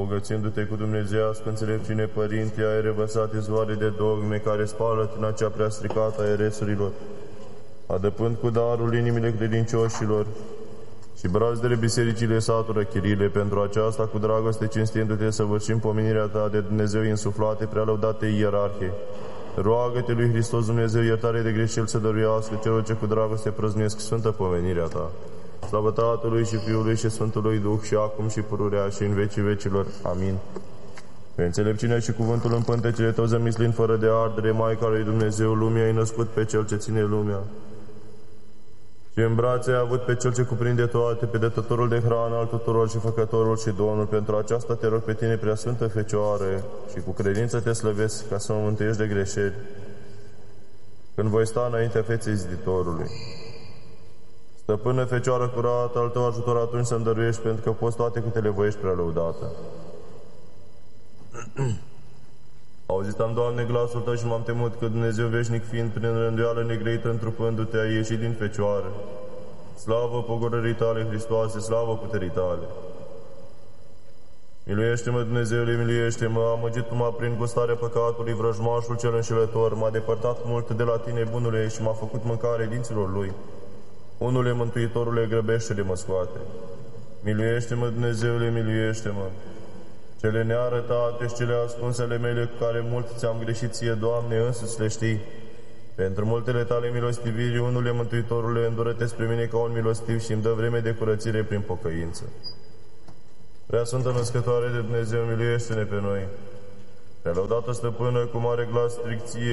Îmbogățindu-te cu dumnezeiască înțelepciune, Părinte, ai revărsat izvoare de dogme care spală tina cea prea stricată a eresurilor, adăpând cu darul inimile credincioșilor și brazdele bisericile satură chirile. Pentru aceasta, cu dragoste cinstindu-te, săvârșim pomenirea ta de Dumnezeu insuflate, prea lăudate ierarhie. Roagă-te lui Hristos Dumnezeu iertare de greșeli să dăruiască celor ce cu dragoste prăznuiesc sfântă pomenirea ta. Slavă Tatălui și Fiului și Sfântului Duh, și acum și pururea și în vecii vecilor. Amin. Pe înțelepciunea și cuvântul în pântecele tău zămislind fără de ardere, Maica lui Dumnezeu, lumea ai născut pe Cel ce ține lumea. Și în brațe ai avut pe Cel ce cuprinde toate, pe dătătorul de hrană al tuturor și făcătorul și Domnul. Pentru aceasta te rog pe tine, Preasfântă Fecioară, și cu credință te slăvesc, ca să mă mântuiești de greșeli, când voi sta înaintea feței Ziditorului. Stăpână Fecioară curată, al tău ajutor atunci să-mi dăruiești, pentru că poți toate câte le voiești prea lăudată. Auzit am, Doamne, glasul tău și m-am temut, că Dumnezeu veșnic fiind, prin rânduială negrăită întrupându-te, ai ieșit din Fecioară. Slavă pogorării tale, Hristoase, slavă puterii tale! Miluiește-mă, Dumnezeule, miluiește-mă! Amăgit m-a prin gustarea păcatului, vrăjmașul cel înșelător, m-a depărtat mult de la tine, bunule, și m-a făcut mâncare dinților lui. Unule, Mântuitorule, grăbește-le, mă scoate. Miluiește-mă, Dumnezeule, miluiește-mă! Cele nearătate și cele ascunse ale mele, cu care mult ți-am greșit ție, Doamne, însuți le știi. Pentru multele tale milostiviri, unule, Mântuitorule, îndură-te spre mine ca un milostiv și îmi dă vreme de curățire prin pocăință. Prea Sfântă Născătoare de Dumnezeu, miluiește-ne pe noi. Prea lăudată Stăpână, cu mare glas stricție,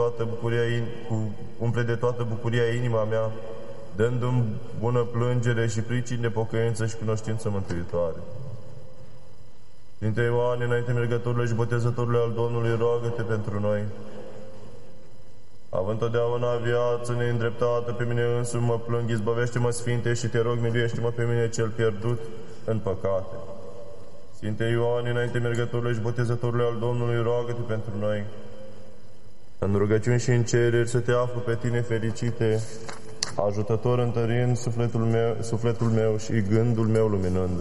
umple de toată bucuria inima mea, dându-mi bună plângere și pricini de pocăință și cunoștință mântuitoare. Sfinte Ioane, înainte mergătorule și botezătorule al Domnului, roagă-te pentru noi. Având totdeauna viață neîndreptată, pe mine însumi mă plâng, izbăvește-mă, Sfinte, și te rog, miluiește-mă pe mine cel pierdut în păcate. Sfinte Ioane, înainte mergătorule și botezătorule al Domnului, roagă-te pentru noi. În rugăciuni și în cereri să te aflu pe tine, fericite, ajutător întărind sufletul meu și gândul meu luminându-l.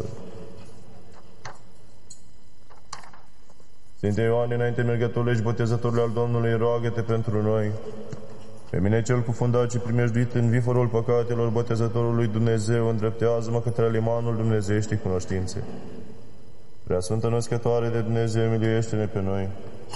Sfinte Ioane, înainte mergătorule și botezătorule al Domnului, roagă-te pentru noi. Pe mine cel cufundat și primejduit în viforul păcatelor, botezătorului Dumnezeu, îndreptează-mă către limanul dumnezeieștii cunoștințe. Preasfântă Născătoare de Dumnezeu, miluiește-ne pe noi.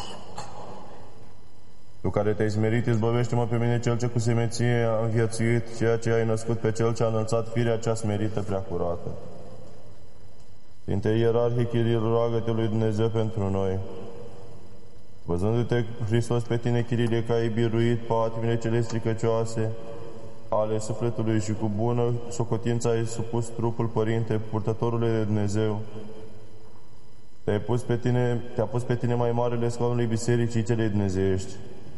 Tu care te-ai smerit, izbăvește-mă pe mine cel ce cu semeție a înviețuit ceea ce ai născut, pe cel ce a înălțat firea cea smerită prea curată. Sfinte Ierarhie Chiril, roagă-te lui Dumnezeu pentru noi. Văzându-te, Hristos, pe tine, Chirile, că ai biruit patimile cele stricăcioase ale sufletului și cu bună socotință ai supus trupul, Părinte, purtătorule de Dumnezeu, te-a pus pe tine mai marele scaunului Bisericii celei dumnezeiești.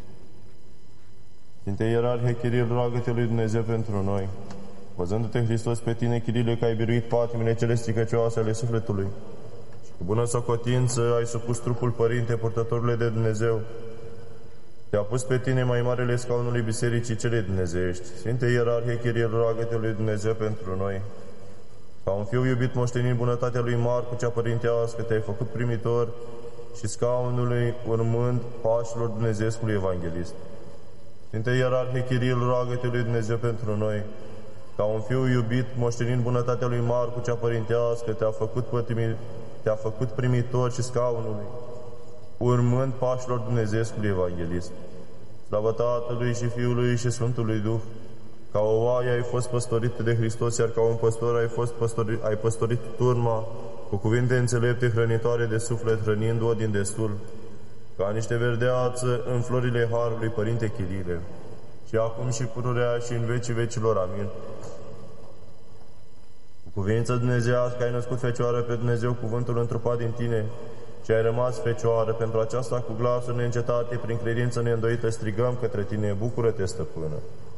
Sfinte Ierarhie Chiril, roagă-te lui Dumnezeu pentru noi. Văzându-te, Hristos, pe tine, Chirile, că ai biruit patimile cele stricăcioase ale sufletului și cu bună socotință ai supus trupul, Părinte, purtătorule de Dumnezeu, te-a pus pe tine mai marele scaunului Bisericii celei dumnezeiești. Sfinte Ierarhie Chiril, roagă-te lui Dumnezeu pentru noi. Ca un fiu iubit, moștenind bunătatea lui Marcu cea părintească, te-ai făcut primitor și scaunului, urmând pașilor Dumnezeescului Evanghelist. Sfinte Ierarhie Chiril, roagă-te lui Dumnezeu pentru noi. Ca un fiu iubit, moștenind bunătatea lui Marcu cea părintească, te-a făcut primitor și scaunului, urmând pașilor Dumnezeescului Evanghelist. Slavă Tatălui și Fiului și Sfântului Duh. Ca o oaie ai fost păstorit de Hristos, iar ca un păstor ai păstorit turma cu cuvinte înțelepte, hrănitoare de suflet, hrănindu-o din destul, ca niște verdeață în florile Harului, Părinte Chirile, și acum și pururea și în vecii vecilor. Amin. Cu cuvință dumnezeiască ai născut Fecioară pe Dumnezeu, cuvântul întrupat din tine, și ai rămas Fecioară. Pentru aceasta, cu glasul neîncetate, prin credință neîndoită, strigăm către tine: bucură-te, Stăpână!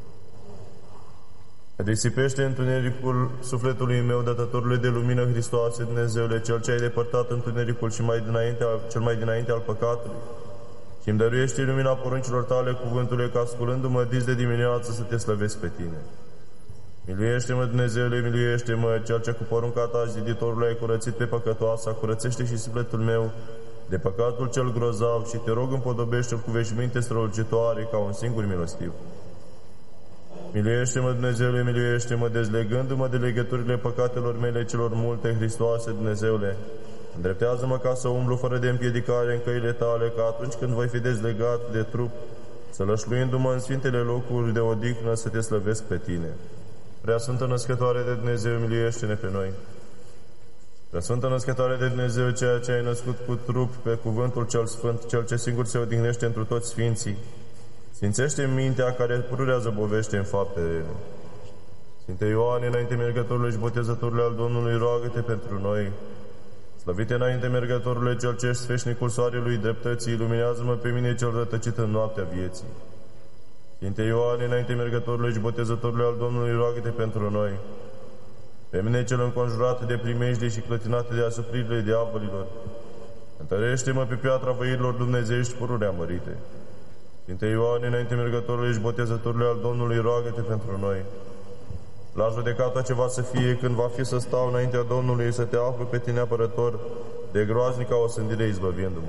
Disipește întunericul sufletului meu, dătătorule de lumină, Hristoase, Dumnezeule, Cel ce ai depărtat întunericul și cel mai dinainte al păcatului, și îmi dăruiește lumina poruncilor tale, cuvântule, că ascultându-mă dis de dimineață să te slăvesc pe tine. Miluiește-mă, Dumnezeule, miluiește-mă, Cel ce cu porunca ta, ziditorul, ai curățit pe păcătoasa, curățește și sufletul meu de păcatul cel grozav și te rog împodobește-l cu veșminte strălucitoare ca un singur milostiv. Miluiește-mă, Dumnezeule, miluiește-mă, dezlegându-mă de legăturile păcatelor mele celor multe, Hristoase, Dumnezeule. Îndreptează-mă ca să umblu fără de împiedicare în căile tale, ca atunci când voi fi dezlegat de trup, să lășluindu-mă în sfintele locuri de odihnă, să te slăvesc pe tine. Prea Sfântă Născătoare de Dumnezeu, miluiește-ne pe noi. Prea Sfântă Născătoare de Dumnezeu, ceea ce ai născut cu trup pe cuvântul cel Sfânt, Cel ce singur se odihnește întru toți sfinții, sfințește mintea care pururea zăbovește în faptele. Sfinte Ioane, înainte mergătorului și botezătorului al Domnului, roagă-te pentru noi. Slăvite înainte mergătorule, Cel ce ești sfeșnicul soarelui dreptății, iluminează-mă pe mine cel rătăcit în noaptea vieții. Sfinte Ioane, înainte mergătorului și botezătorului al Domnului, roagă-te pentru noi. Pe mine cel înconjurat de primejde și clătinate de asupririle diavolilor, întărește-mă pe piatra văirilor dumnezeiești pururea mărite. Sfinte Ioane, înainte mergătorului și botezătorului al Domnului, roagă-te pentru noi. La judecata ce va să fie, când va fi să stau înaintea Domnului, să te aflu pe tine apărător, de groaznica osândire izbăvindu-mă.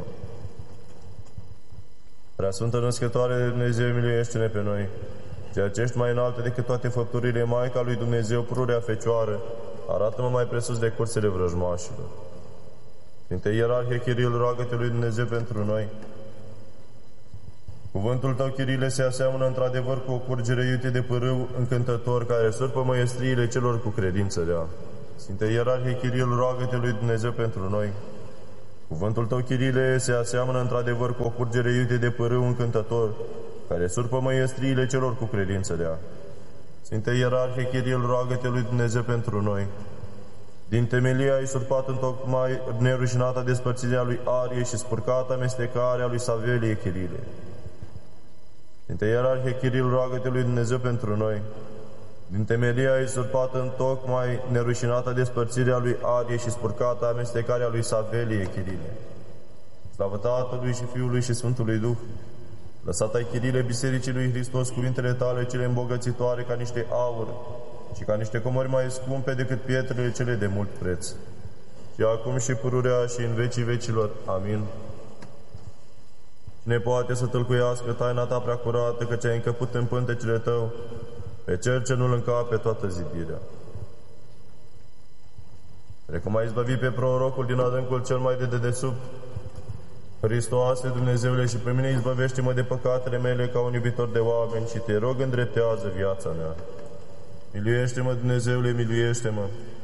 Preasfântă Născătoare de Dumnezeu, miluiește-ne pe noi. Ceea ce ești mai înaltă decât toate făpturile, Maica lui Dumnezeu, pururea Fecioară, arată-mă mai presus de cursele vrăjmașilor. Sfinte Ierarhie Chiril, roagă-te lui Dumnezeu pentru noi. Cuvântul tău, Chirile, se aseamănă într-adevăr cu o curgere iute de pârâu încântător, care surpă măiestriile celor cu credință rea. Sfinte Ierarhie Chiril, roagă-te lui Dumnezeu pentru noi. Cuvântul tău, Chirile, se aseamănă într-adevăr cu o curgere iute de pârâu încântător, care surpă măiestriile celor cu credință rea. Sfinte Ierarhie Chiril, roagă-te lui Dumnezeu pentru noi. Din temelie ai surpat întocmai nerușinata despărțirea lui Arie și spurcata amestecarea lui Savelie Chirile. Sfinte Ierarhie Chiril, roagă-te lui Dumnezeu pentru noi. Din temelia ai surpat întocmai nerușinata despărțirea lui Arie și spurcata amestecarea lui Savelie Chirile. Slavă Tatălui și Fiului și Sfântului Duh. Lăsat ai, Chirile, Bisericii lui Hristos cuvintele tale cele îmbogățitoare ca niște aur și ca niște comori mai scumpe decât pietrele cele de mult preț. Și acum și pururea și în vecii vecilor. Amin. Cine poate să tâlcuiască taina ta prea curată, căci ai încăput în pântecele tău pe Cel ce nu-l încape toată zidirea. Precum ai izbăvit pe prorocul din adâncul cel mai de dedesubt, Hristoase, Dumnezeule, și pe mine izbăvește-mă de păcatele mele ca un iubitor de oameni și te rog, îndreptează viața mea. Miluiește-mă, Dumnezeule, miluiește-mă.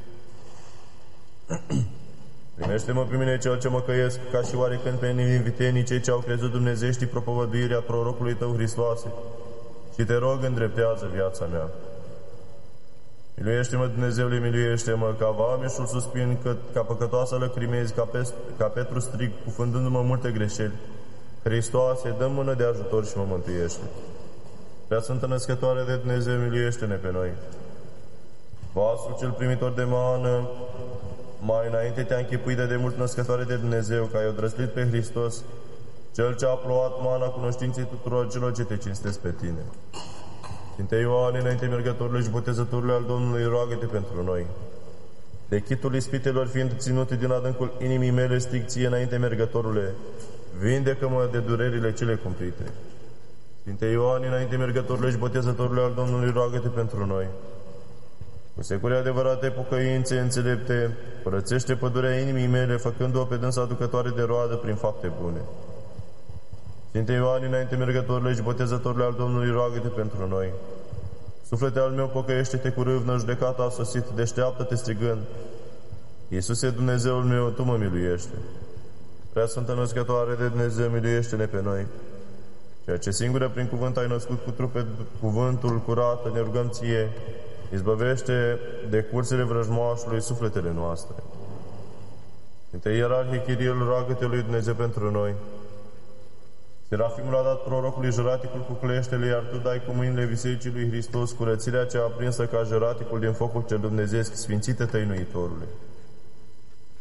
Primește-mă pe mine, cel ce mă căiesc, ca și oarecând pe invitenii cei ce au crezut dumnezeieștii propovăduirea prorocului tău, Hristoase, și te rog, îndreptează viața mea. Miluiește-mă, Dumnezeule, miluiește-mă, ca vameșul suspin, ca păcătoasa lăcrimezi, ca Petru strig, cufundându-mă multe greșeli. Hristoase, dă mână de ajutor și mă mântuiește. Prea Sfântă Născătoare de Dumnezeu, miluiește-ne pe noi. Vasul cel primitor de mană, mai înainte te-a închipuit de mult, Născătoare de Dumnezeu, că ai odrăslit pe Hristos, Cel ce a plouat mana cunoștinței tuturor celor ce te cinstesc pe tine. Sfinte Ioane, înainte mergătorului și botezătorului al Domnului, roagă-te pentru noi. De chitul ispitelor fiind ținute din adâncul inimii mele, strig ție înainte mergătorule, vindecă-mă de durerile cele cumplite. Sfinte Ioane, înainte mergătorului și botezătorului al Domnului, roagă-te pentru noi. Cu secure adevărate pocăințe înțelepte, curățește pădurea inimii mele, făcându-o pe dânsa aducătoare de roadă prin fapte bune. Sfinte Ioane, înainte mergătorului și botezătorului al Domnului, roagă-te pentru noi. Suflete al meu, pocăiește-te cu râvnă, judecata a sosit, deșteaptă-te strigând, Iisuse, Dumnezeul meu, Tu mă miluiește. Prea Sfântă Născătoare de Dumnezeu, miluiește-ne pe noi. Ceea ce singură prin cuvânt ai născut cu trupe cuvântul curat, ne rugăm ție, izbăvește de cursele vrăjmașului sufletele noastre. Sfinte Ierarhie Chiril, roagă-te lui Dumnezeu pentru noi. Serafimul a dat prorocului jăraticul cu cleștele, iar tu dai cu mâinile Bisericii lui Hristos curățirea cea aprinsă ca jăraticul din focul cel dumnezeiesc, sfințite tăinuitorule.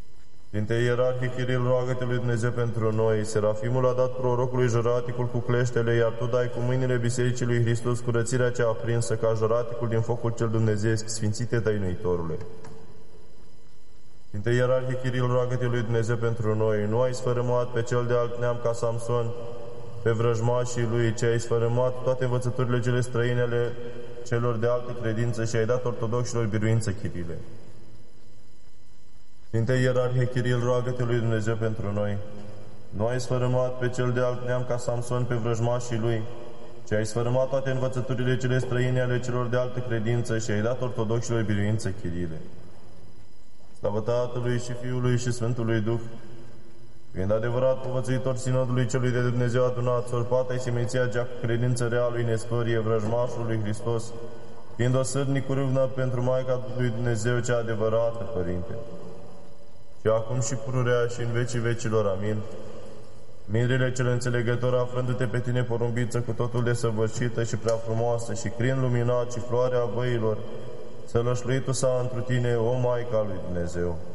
Sfinte Ierarhie Chiril, roagă-te lui Dumnezeu pentru noi. Serafimul a dat prorocului Joraticul cu cleștele, iar tu dai cu mâinile Bisericii lui Hristos curățirea cea aprinsă, ca Joraticul din focul cel dumnezeiesc, Sfințite Tăinuitorule. Sfinte Ierarhie Chiril, roagă-te lui Dumnezeu pentru noi. Nu ai sfărâmat pe cel de alt neam ca Samson, pe vrăjmașii lui, ci ai sfărâmat toate învățăturile cele străine ale celor de altă credință și ai dat ortodoxilor biruință, Chirile. Sfinte Ierarhie Chiril, roagă-te lui Dumnezeu pentru noi. Nu ai sfărâmat pe cel de alt neam ca Samson, pe vrăjmașii lui, ci ai sfărâmat toate învățăturile cele străine ale celor de altă credință și ai dat ortodoxilor biruință, Chirile. Slavă Tatălui și Fiului și Sfântului Duh, fiind adevărat povățuitor sinodului celui de Dumnezeu adunat, sorpata-i seminția cea cu credință reală, nespărie, vrăjmașul lui Hristos, fiind o sârnic cu râvnă pentru Maica lui Dumnezeu cea adevărată, Părinte. Și acum și pururea și în vecii vecilor. Amin. Mirile cel înțelegător, aflându-te pe tine, porumbiță, cu totul desăvârșită și prea frumoasă, și crin luminat și floarea văilor, sălășluitul s-a întru tine, o Maica lui Dumnezeu.